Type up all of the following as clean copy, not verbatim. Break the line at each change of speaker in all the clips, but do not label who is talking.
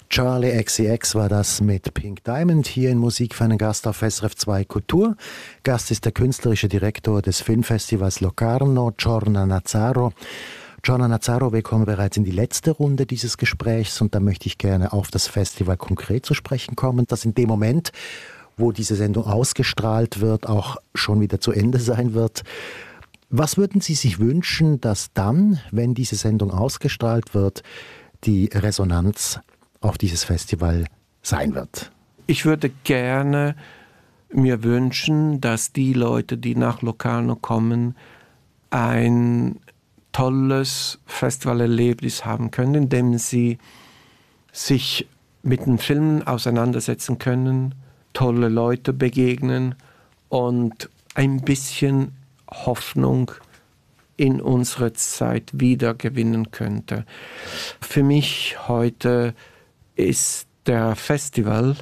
Charli XCX war das mit Pink Diamond hier in Musik für einen Gast auf SRF 2 Kultur. Gast ist der künstlerische Direktor des Filmfestivals Locarno, Giorna Nazzaro. Giorna Nazzaro, wir kommen bereits in die letzte Runde dieses Gesprächs und da möchte ich gerne auf das Festival konkret zu sprechen kommen, das in dem Moment, wo diese Sendung ausgestrahlt wird, auch schon wieder zu Ende sein wird. Was würden Sie sich wünschen, dass dann, wenn diese Sendung ausgestrahlt wird, die Resonanz auf dieses Festival sein wird?
Ich würde gerne mir wünschen, dass die Leute, die nach Locarno kommen, ein tolles Festivalerlebnis haben können, indem sie sich mit den Filmen auseinandersetzen können, tolle Leute begegnen und ein bisschen Hoffnung in unsere Zeit wieder gewinnen könnte. Für mich heute ist das Festival,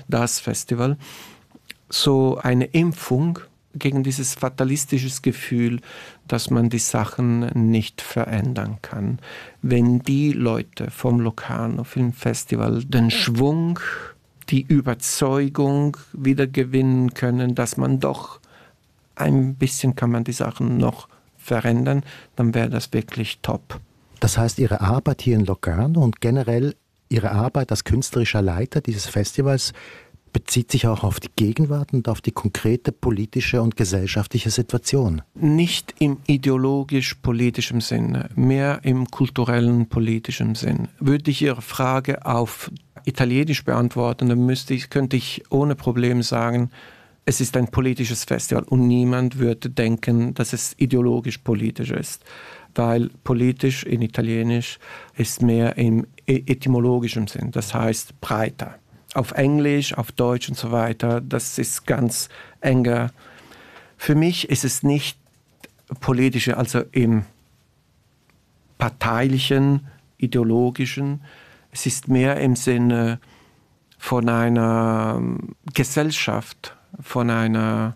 so eine Impfung gegen dieses fatalistische Gefühl, dass man die Sachen nicht verändern kann. Wenn die Leute vom Locarno Filmfestival den Schwung, die Überzeugung wieder gewinnen können, dass man doch ein bisschen kann man die Sachen noch verändern, dann wäre das wirklich top.
Das heißt, Ihre Arbeit hier in Locarno und generell Ihre Arbeit als künstlerischer Leiter dieses Festivals bezieht sich auch auf die Gegenwart und auf die konkrete politische und gesellschaftliche Situation? Nicht
im ideologisch-politischen Sinne, mehr im kulturellen politischen Sinn. Würde ich Ihre Frage auf Italienisch beantworten, dann könnte ich ohne Problem sagen, es ist ein politisches Festival und niemand würde denken, dass es ideologisch-politisch ist. Weil politisch in Italienisch ist mehr im etymologischen Sinn, das heißt breiter. Auf Englisch, auf Deutsch und so weiter, das ist ganz enger. Für mich ist es nicht politische, also im parteilichen, ideologischen. Es ist mehr im Sinne von einer Gesellschaft, von einer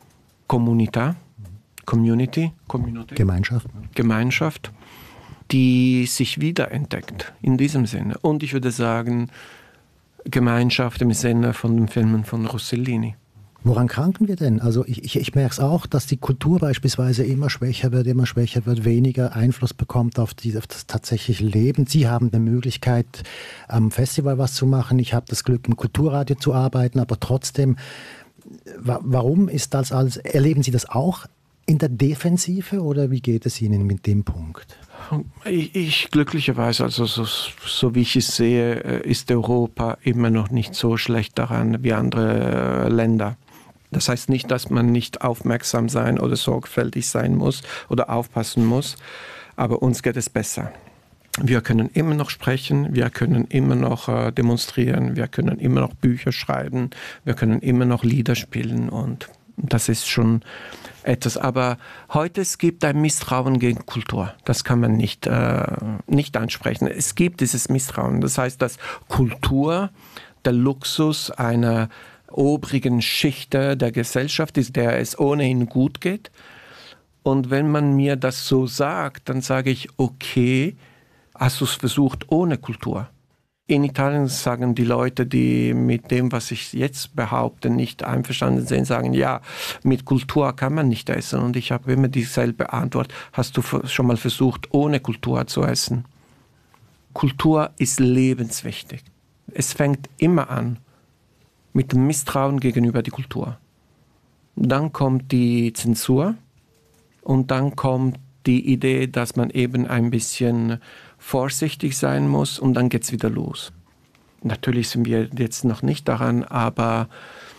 Community, Gemeinschaft, die sich wiederentdeckt in diesem Sinne. Und ich würde sagen, Gemeinschaft im Sinne von den Filmen von Rossellini.
Woran kranken wir denn? Also ich merke es auch, dass die Kultur beispielsweise immer schwächer wird, weniger Einfluss bekommt auf das tatsächliche Leben. Sie haben die Möglichkeit, am Festival was zu machen. Ich habe das Glück, im Kulturradio zu arbeiten, aber trotzdem, warum ist das alles? Erleben Sie das auch in der Defensive oder wie geht es Ihnen mit dem Punkt?
Ich glücklicherweise, also so wie ich es sehe, ist Europa immer noch nicht so schlecht daran wie andere Länder. Das heißt nicht, dass man nicht aufmerksam sein oder sorgfältig sein muss oder aufpassen muss, aber uns geht es besser. Wir können immer noch sprechen, wir können immer noch demonstrieren, wir können immer noch Bücher schreiben, wir können immer noch Lieder spielen und das ist schon etwas. Aber heute es gibt ein Misstrauen gegen Kultur. Das kann man nicht ansprechen. Es gibt dieses Misstrauen. Das heißt, dass Kultur der Luxus einer obrigen Schicht der Gesellschaft ist, der es ohnehin gut geht. Und wenn man mir das so sagt, dann sage ich, okay, hast du es versucht ohne Kultur? In Italien sagen die Leute, die mit dem, was ich jetzt behaupte, nicht einverstanden sind, sagen, ja, mit Kultur kann man nicht essen. Und ich habe immer dieselbe Antwort, hast du schon mal versucht, ohne Kultur zu essen? Kultur ist lebenswichtig. Es fängt immer an mit dem Misstrauen gegenüber der Kultur. Dann kommt die Zensur und dann kommt die Idee, dass man eben ein bisschen vorsichtig sein muss und dann geht es wieder los. Natürlich sind wir jetzt noch nicht daran, aber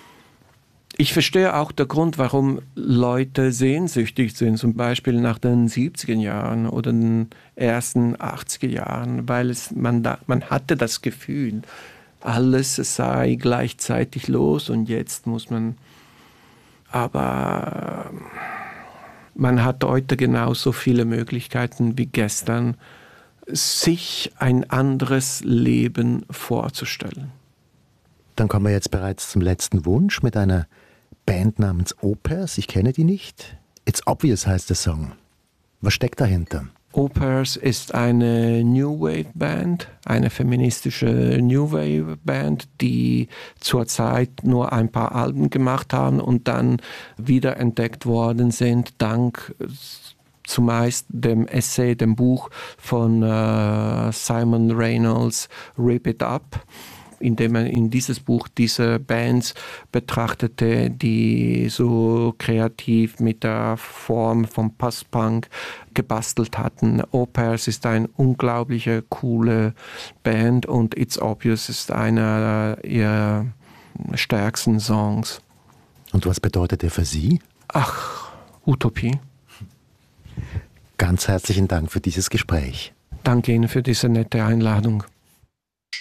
ich verstehe auch den Grund, warum Leute sehnsüchtig sind, zum Beispiel nach den 70er Jahren oder den ersten 80er Jahren, weil man hatte das Gefühl, alles sei gleichzeitig los und jetzt muss man, aber man hat heute genauso viele Möglichkeiten wie gestern, sich ein anderes Leben vorzustellen.
Dann kommen wir jetzt bereits zum letzten Wunsch mit einer Band namens Opers. Ich kenne die nicht. It's Obvious heißt der Song. Was steckt dahinter?
Opers ist eine New Wave Band, eine feministische New Wave Band, die zurzeit nur ein paar Alben gemacht haben und dann wiederentdeckt worden sind, dank zumeist dem Essay, dem Buch von Simon Reynolds, Rip It Up, indem er in dieses Buch diese Bands betrachtete, die so kreativ mit der Form vom Post-Punk gebastelt hatten. Opers ist eine unglaubliche, coole Band und It's Obvious ist einer ihrer stärksten Songs.
Und was bedeutet er für Sie?
Ach, Utopie.
Ganz herzlichen Dank für dieses Gespräch.
Danke Ihnen für diese nette Einladung.